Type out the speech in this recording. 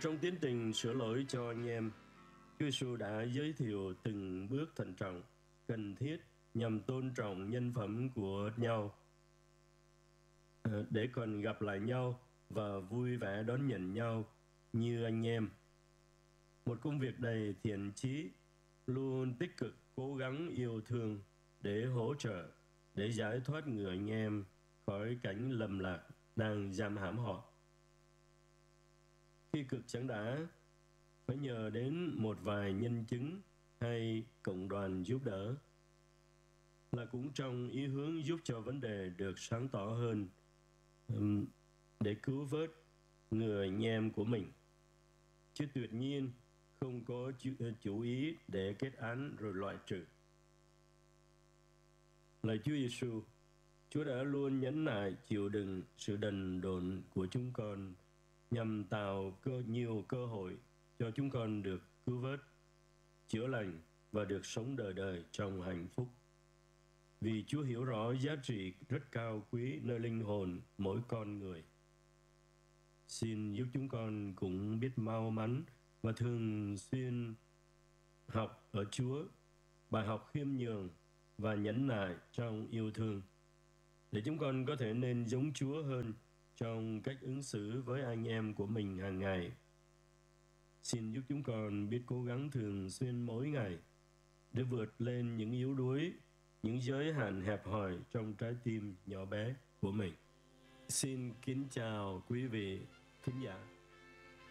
Trong tiến trình sửa lỗi cho anh em, Chúa Giêsu đã giới thiệu từng bước thận trọng, cần thiết nhằm tôn trọng nhân phẩm của nhau, để còn gặp lại nhau và vui vẻ đón nhận nhau như anh em. Một công việc đầy thiện chí, luôn tích cực cố gắng yêu thương để hỗ trợ, để giải thoát người anh em khỏi cảnh lầm lạc đang giam hãm họ. Khi cực chẳng đã, phải nhờ đến một vài nhân chứng hay cộng đoàn giúp đỡ, là cũng trong ý hướng giúp cho vấn đề được sáng tỏ hơn, để cứu vớt người anh em của mình, chứ tuyệt nhiên không có chủ ý để kết án rồi loại trừ. Lạy Chúa Giêsu, Chúa đã luôn nhẫn nại chịu đựng sự đần độn của chúng con nhằm tạo nhiều cơ hội cho chúng con được cứu vớt, chữa lành và được sống đời đời trong hạnh phúc. Vì Chúa hiểu rõ giá trị rất cao quý nơi linh hồn mỗi con người. Xin giúp chúng con cũng biết mau mắn và thường xuyên học ở Chúa bài học khiêm nhường và nhẫn nại trong yêu thương, để chúng con có thể nên giống Chúa hơn trong cách ứng xử với anh em của mình hàng ngày. Xin giúp chúng con biết cố gắng thường xuyên mỗi ngày để vượt lên những yếu đuối, những giới hạn hẹp hòi trong trái tim nhỏ bé của mình. Xin kính chào quý vị thính giả.